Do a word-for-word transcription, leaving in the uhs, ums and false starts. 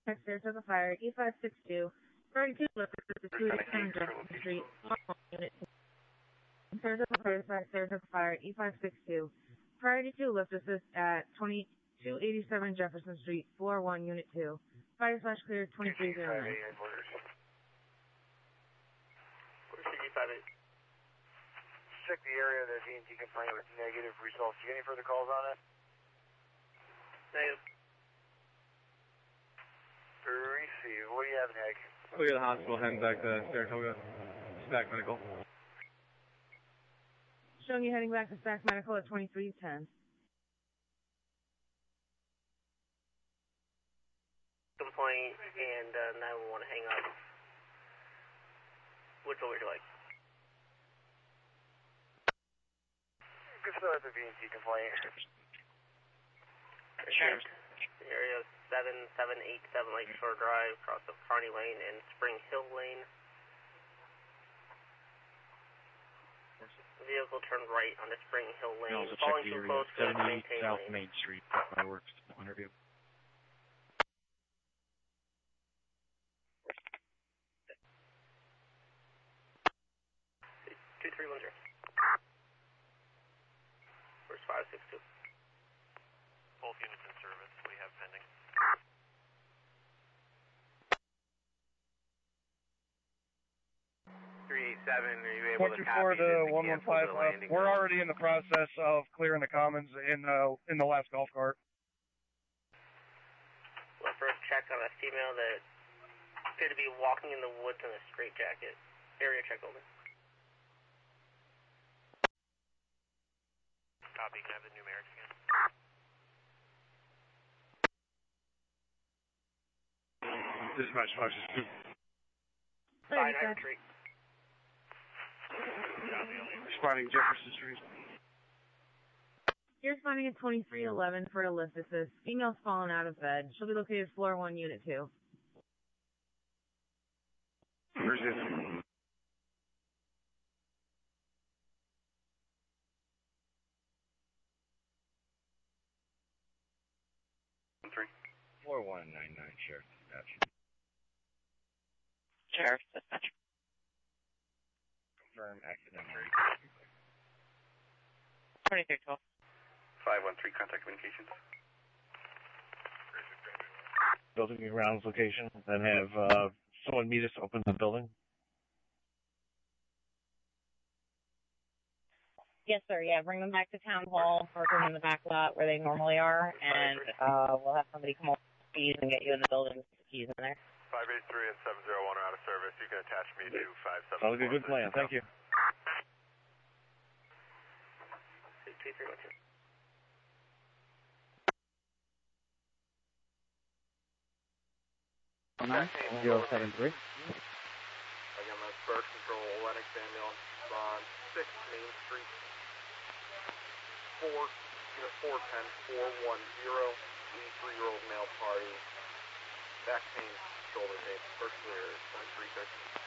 Saratoga Fire, E five six two, priority two lift is two eighty-seven Jefferson Street, Unit two. Saratoga Fire, Saratoga Fire, E five six two, priority two lift assist at twenty-two eighty-seven Jefferson Street, floor one, Unit two. Fire slash clear twenty-three oh nine. Check the area of the V and T complaint with negative results. You get any further calls on it? Negative. Receive. What do you have, Neg? Clear the hospital, heading back to Saratoga. Stack Medical. Showing you heading back to Stack Medical at twenty-three ten. Complaint and uh, nine one one hang up. Which one would you like? Good start with the V and T complaint. Sure. Area seven seven eight seven Lakeshore Drive, across of Carney Lane and Spring Hill Lane. Vehicle turned right onto Spring Hill Lane. Also Falling check the too area, close to seventy-eight maintain South lane. Main Street, fireworks, interview. two three one zero. Where's five six two? Both units in service, we have pending. three eight seven, are you able to copy four this to and one one cancel five, the uh, landing? we're already in the process of clearing the commons in uh, in the last golf cart. Well, first check on a female that appeared to be walking in the woods in a straight jacket. Area check over. Copy, can I have the numerics again? Dispatch five six two. Side eye retreat. Responding Jefferson Street. You're responding at twenty-three eleven for a lift assist. Female's fallen out of bed. She'll be located floor one, unit two. Where's this? four one nine nine, Sheriff Dispatch. Sheriff Dispatch. Confirm accident rate. twenty-three twelve. five one three, contact communications. Building and grounds location, then have uh, someone meet us to open the building. Yes, sir. Yeah, bring them back to town hall, park them in the back lot where they normally are, and uh, we'll have somebody come over with the keys and get you in the building with the keys in there. five eight three and seven zero one are out of service. You can attach me to five seven. Sounds like a good plan. Thank you. two three one two. nine zero seven three. Again, that's Bird Control, Lennox ambulance on six Main Street. four, unit four ten four one zero, eighty-three-year-old male party, back pain, shoulder pain, first clear, twenty-three thirteen.